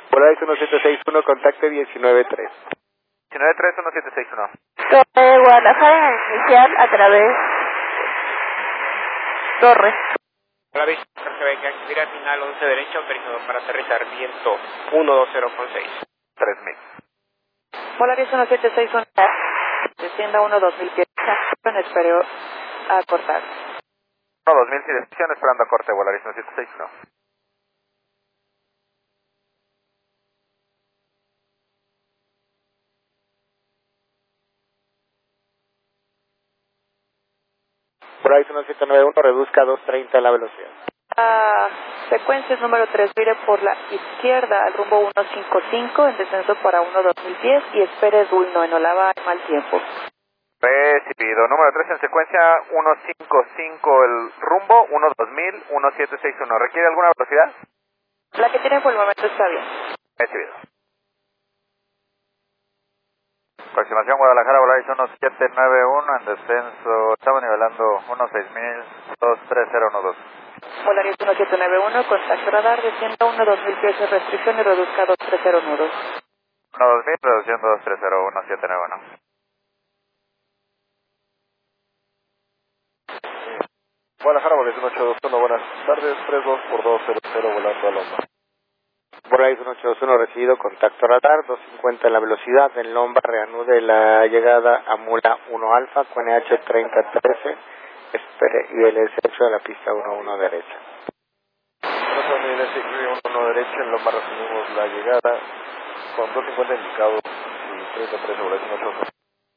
Polaris 1761, contacte 193. 193-1761. Guadalajara inicial a través Torres. Polaris, venga, mira final 11 derecho, autorizado para aterrizar, viento 120,6. 3000. Polaris 1761, descienda 1-2000 pies, espero a cortar. 2000, sin descripción, esperando a corte, Polaris 1761. Polaris 1791, reduzca a 230 la velocidad. Secuencia número 3, vire por la izquierda al rumbo 155 en descenso para 1-2010 y espere Dulno en Olava en mal tiempo. Recibido. Número 3 en secuencia, 155 el rumbo, 12000, 1761. ¿Requiere alguna velocidad? La que tiene por el momento está bien. Recibido. Aproximación Guadalajara, Polaris 1791 en descenso. Estamos nivelando 16000, 23012. Polaris 1791, contacto radar, descienda 1-2000 pies de restricción y reduzca a 230 nudos. 12000, reduciendo 230, 1791. Guadalajara, Polaris 1821, buenas tardes, 32 por 200 volando a Lomba. Polaris 1821, recibido, contacto radar, 250 en la velocidad, en Lomba, reanude la llegada a Mula 1 Alfa, con NH 3013, espere, y el exceso de la pista 11 derecha. Nosotros en el SQ 1 derecha, en Lomba recibimos la llegada con 250 indicados y 3013, Polaris 1821.